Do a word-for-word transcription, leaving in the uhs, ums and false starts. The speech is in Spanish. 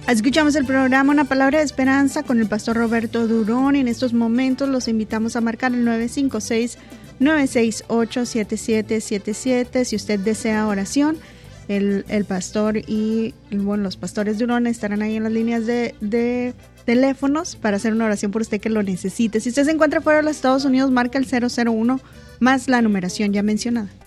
Escuchamos el programa Una Palabra de Esperanza con el pastor Roberto Durón. En estos momentos los invitamos a marcar el nueve cinco seis, nueve seis ocho, siete siete siete siete. Si usted desea oración, el, el pastor y bueno, los pastores Durón estarán ahí en las líneas de, de teléfonos para hacer una oración por usted que lo necesite. Si usted se encuentra fuera de los Estados Unidos, marca el cero cero uno más la numeración ya mencionada.